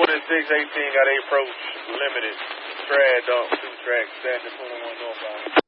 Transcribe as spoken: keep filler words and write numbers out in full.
Jordan six eighteen got a approach limited. Trad dump, two tracks, standing twenty-one northbound.